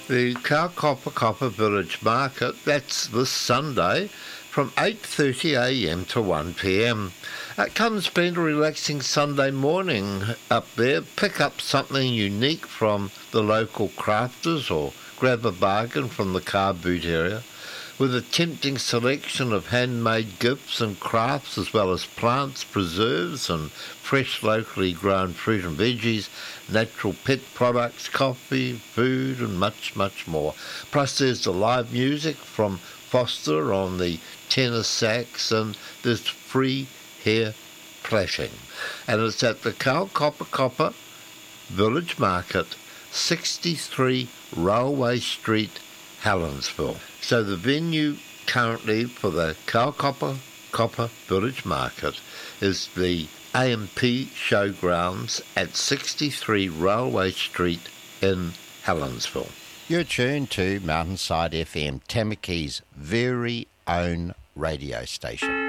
The Kaukopakapa Village Market, that's this Sunday from 8:30am to 1pm. Come spend a relaxing Sunday morning up there, pick up something unique from the local crafters or grab a bargain from the car boot area. With a tempting selection of handmade gifts and crafts as well as plants, preserves and fresh locally grown fruit and veggies, natural pet products, coffee, food and much, much more. Plus there's the live music from Foster on the tenor sax and there's free hair plaiting. And it's at the Kaukopakapa Village Market, 63 Railway Street, Helensville. So the venue currently for the Kaukopakapa Village Market is the AMP Showgrounds at 63 Railway Street in Helensville. You're tuned to Mountainside FM, Tamaki's very own radio station.